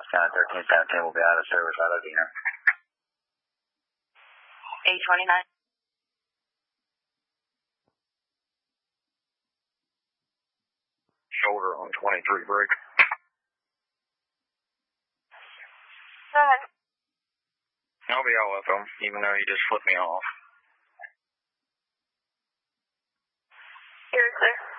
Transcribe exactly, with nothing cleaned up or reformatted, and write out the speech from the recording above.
County thirteen seventeen will be out of service out of Diener. eight twenty-nine. Shoulder on twenty-three break. Go ahead. I'll be all with him, even though he just flipped me off. You're clear.